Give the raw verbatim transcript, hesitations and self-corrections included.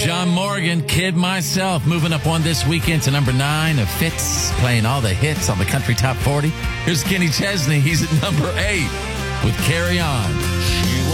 John Morgan, Kid Myself, moving up one this weekend to number nine of Fitz, playing all the hits on the Country Top forty. Here's Kenny Chesney. He's at number eight with Carry On.